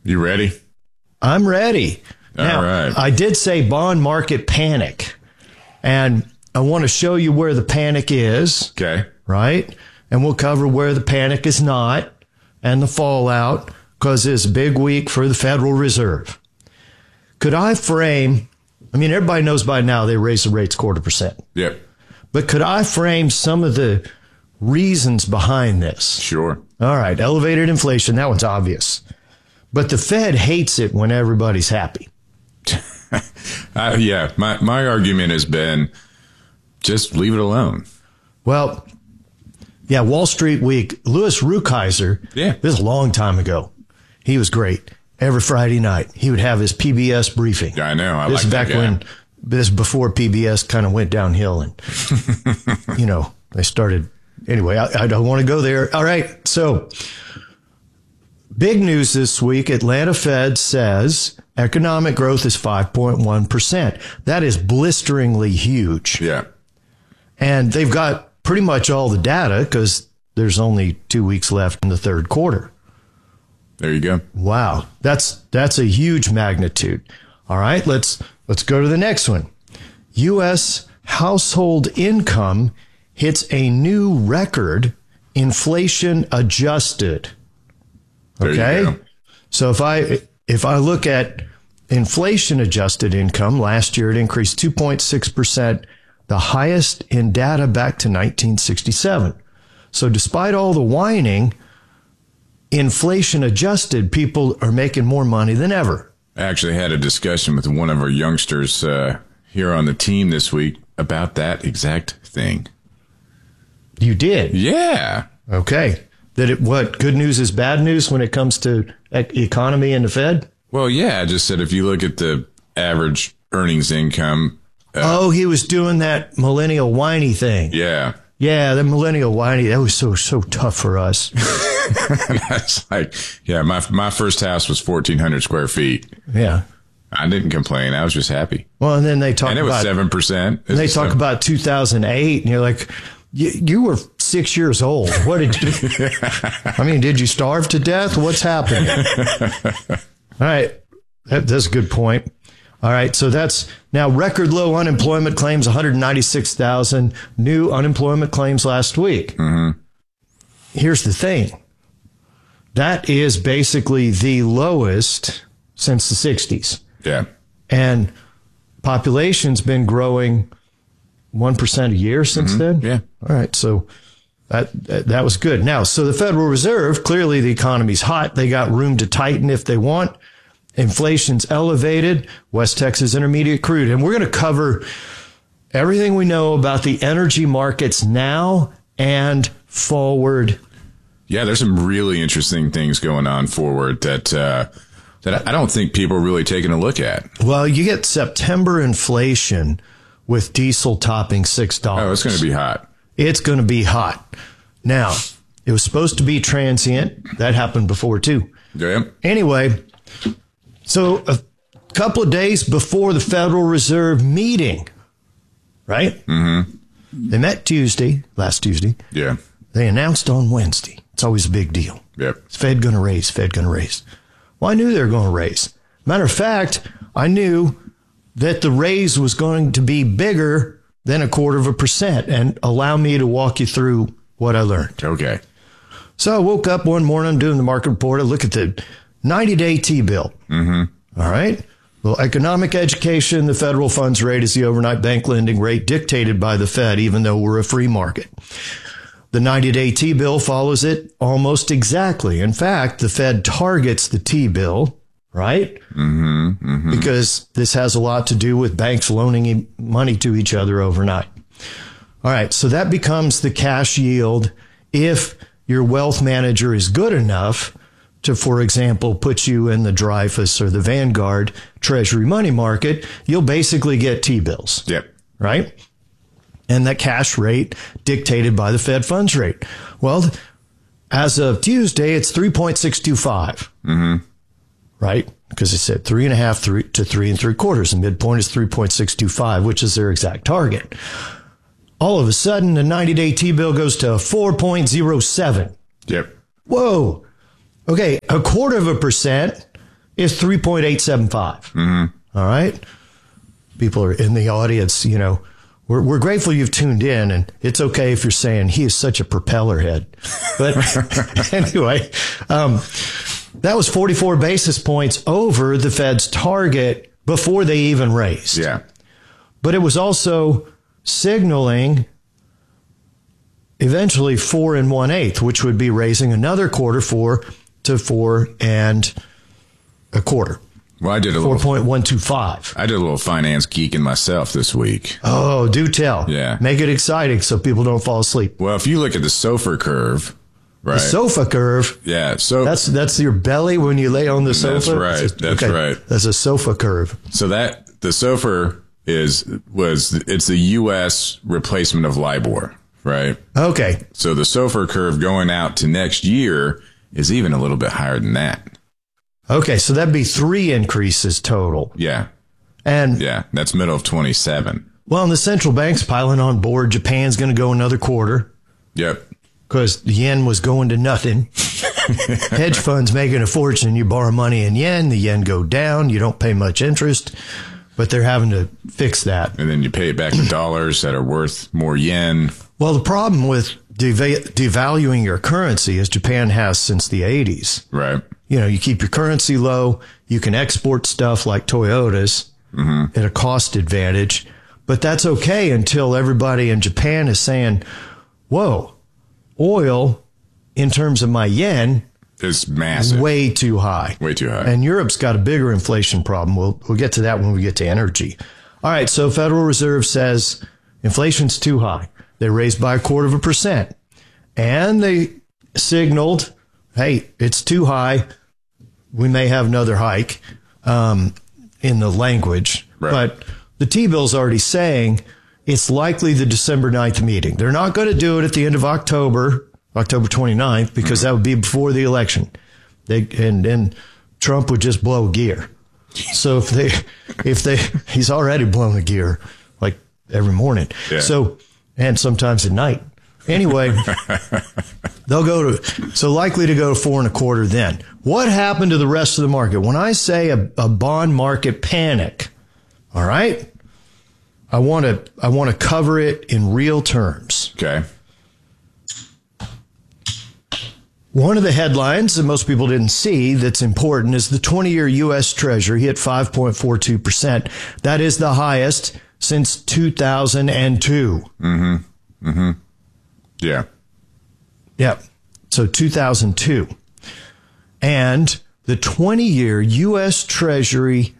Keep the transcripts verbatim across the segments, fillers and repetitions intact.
You ready? I'm ready. All now, right. I did say bond market panic, and I want to show you where the panic is. Okay. Right? And we'll cover where the panic is not and the fallout, because it's a big week for the Federal Reserve. Could I frame, I mean, everybody knows by now they raise the rates quarter percent. Yep. But could I frame some of the reasons behind this? Sure. All right. Elevated inflation. That one's obvious. But the Fed hates it when everybody's happy. uh, yeah. My, my argument has been just leave it alone. Well, yeah, Wall Street Week, Louis Rukeyser, yeah. this is a long time ago. He was great. Every Friday night, he would have his P B S briefing. Yeah, I know. I this like back that guy. when this before P B S kind of went downhill, and you know they started. Anyway, I, I don't want to go there. All right, so big news this week: Atlanta Fed says economic growth is five point one percent. That is blisteringly huge. Yeah, and they've got pretty much all the data because there's only two weeks left in the third quarter. There you go. Wow. That's that's a huge magnitude. All right, let's let's go to the next one. U S household income hits a new record, inflation adjusted. There Okay? you go. So if I if I look at inflation adjusted income, last year it increased two point six percent, the highest in data back to nineteen sixty-seven. So despite all the whining, inflation adjusted, people are making more money than ever. I actually had a discussion with one of our youngsters uh, here on the team this week about that exact thing. You did? Yeah. Okay. That it, what, good news is bad news when it comes to ec- economy and the Fed? Well, yeah, I just said if you look at the average earnings income. Uh, oh, he was doing that millennial whiny thing. Yeah. Yeah, the millennial whiny, that was so, so tough for us. That's like, yeah, my my first house was fourteen hundred square feet. Yeah. I didn't complain. I was just happy. Well, and then they talk and it was about seven percent. And they talk seven. about two thousand eight, and you're like, you, you were six years old. What did you? I mean, did you starve to death? What's happening? All right, that, that's a good point. All right, so that's now record low unemployment claims, one hundred ninety-six thousand new unemployment claims last week. Mm-hmm. Here's the thing. That is basically the lowest since the sixties. Yeah. And population's been growing one percent a year since Mm-hmm. then. Yeah. All right. So that, that was good. Now, so the Federal Reserve, clearly the economy's hot. They got room to tighten if they want. Inflation's elevated. West Texas Intermediate crude. And we're going to cover everything we know about the energy markets now and forward. Yeah, there's some really interesting things going on forward that uh, that I don't think people are really taking a look at. Well, you get September inflation with diesel topping six dollars. Oh, it's going to be hot. It's going to be hot. Now, it was supposed to be transient. That happened before, too. Yeah. Anyway, so a couple of days before the Federal Reserve meeting, right? Mm-hmm. They met Tuesday, last Tuesday. Yeah. They announced on Wednesday. It's always a big deal. Yep. Is Fed going to raise? Fed going to raise? Well, I knew they were going to raise. Matter of fact, I knew that the raise was going to be bigger than a quarter of a percent. And allow me to walk you through what I learned. Okay. So I woke up one morning doing the market report. I look at the ninety-day T-bill. Mm-hmm. All right. Well, economic education, the federal funds rate is the overnight bank lending rate dictated by the Fed, even though we're a free market. The ninety-day T-bill follows it almost exactly. In fact, the Fed targets the T-bill, right? Mm-hmm, mm-hmm. Because this has a lot to do with banks loaning money to each other overnight. All right, so that becomes the cash yield if your wealth manager is good enough to, for example, put you in the Dreyfus or the Vanguard Treasury money market. You'll basically get T-bills. Yep. Right? And that cash rate dictated by the Fed funds rate. Well, as of Tuesday, it's three point six two five. Mm-hmm. Right? Because it said three and a half three to three and three quarters. The midpoint is three point six two five, which is their exact target. All of a sudden, the ninety-day T-bill goes to four point zero seven. Yep. Whoa. Okay, a quarter of a percent is three point eight seven five. Mm-hmm. All right. People are in the audience, you know, we're, we're grateful you've tuned in, and it's okay if you're saying he is such a propeller head. But anyway, um, that was forty-four basis points over the Fed's target before they even raised. Yeah. But it was also signaling eventually four and one eighth, which would be raising another quarter four to four and a quarter. Well, I did a four little point one two five. I did a little finance geeking myself this week. Oh, do tell. Yeah. Make it exciting so people don't fall asleep. Well, if you look at the SOFR curve, right? The sofa curve. Yeah. So That's that's your belly when you lay on the sofa. That's right. That's okay. right. That's a sofa curve. So that the SOFR is was it's the U S replacement of LIBOR, right? Okay. So the SOFR curve going out to next year is even a little bit higher than that. Okay, so that'd be three increases total. Yeah. And Yeah, that's middle of twenty-seven. well, and the central bank's piling on board. Japan's going to go another quarter Yep. because the yen was going to nothing. Hedge funds making a fortune. You borrow money in yen, the yen go down. You don't pay much interest, but they're having to fix that. And then you pay it back in dollars that are worth more yen. Well, the problem with deva- devaluing your currency, as Japan has since the eighties, Right. you know, you keep your currency low. You can export stuff like Toyotas mm-hmm. at a cost advantage, but that's okay until everybody in Japan is saying, whoa, oil in terms of my yen It's massive. way too high. Way too high. And Europe's got a bigger inflation problem. We'll, we'll get to that when we get to energy. All right. So Federal Reserve says inflation's too high. They raised by a quarter of a percent and they signaled, hey, it's too high. We may have another hike um, in the language, right. But the T-bill's already saying it's likely the December ninth meeting. They're not going to do it at the end of October, October twenty-ninth, because mm-hmm. that would be before the election. They and then Trump would just blow gear. So if they, if they, he's already blown a gear like every morning. Yeah. So and sometimes at night. Anyway, they'll go to, so likely to go to four and a quarter then. What happened to the rest of the market? When I say a, a bond market panic, all right, I want to, I want to cover it in real terms. Okay. One of the headlines that most people didn't see that's important is the twenty-year U S Treasury hit five point four two percent. That is the highest since two thousand two. Mm-hmm. Mm-hmm. Yeah. Yep. So two thousand two. And the twenty-year U S Treasury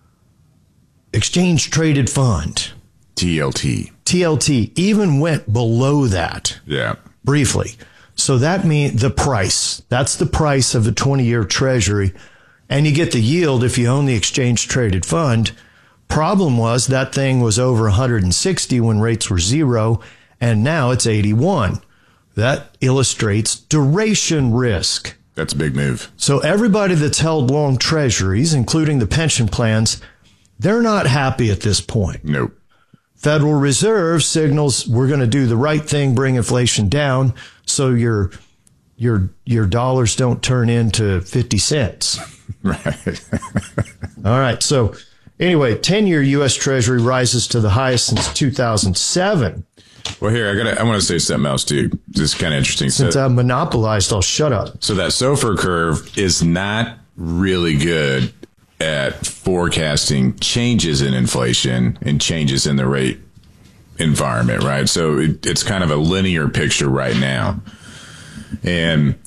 Exchange Traded Fund, T L T. T L T, even went below that. Yeah. Briefly. So that means the price. That's the price of the twenty-year Treasury. And you get the yield if you own the Exchange Traded Fund. Problem was that thing was over one hundred sixty when rates were zero, and now it's eighty-one. That illustrates duration risk. That's a big move. So everybody that's held long treasuries, including the pension plans, they're not happy at this point. Nope. Federal Reserve signals we're going to do the right thing, bring inflation down, so your your your dollars don't turn into fifty cents. Right. All right. So anyway, ten-year U S Treasury rises to the highest since two thousand seven. Well, here, I gotta, I want to say something else too. This is kind of interesting. Since so, I've monopolized, I'll shut up. So that SOFR curve is not really good at forecasting changes in inflation and changes in the rate environment, right? So it, it's kind of a linear picture right now. And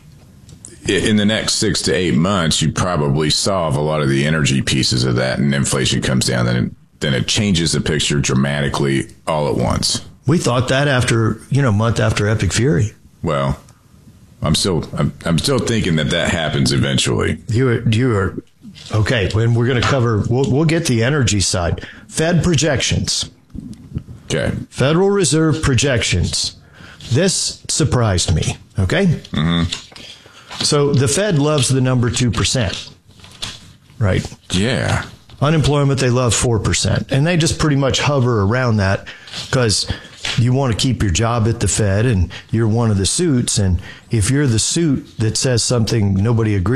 in the next six to eight months, you probably solve a lot of the energy pieces of that, and inflation comes down, then it, then it changes the picture dramatically all at once. We thought that after, you know, month after Epic Fury. Well, I'm still, I'm, I'm still thinking that that happens eventually. You are, you are, okay. When we're going to cover, we'll, we'll get the energy side. Fed projections. Okay. Federal Reserve projections. This surprised me. Okay. Mm-hmm. So the Fed loves the number two percent, right? Yeah. Unemployment, they love four percent. And they just pretty much hover around that because you want to keep your job at the Fed and you're one of the suits. And if you're the suit that says something nobody agrees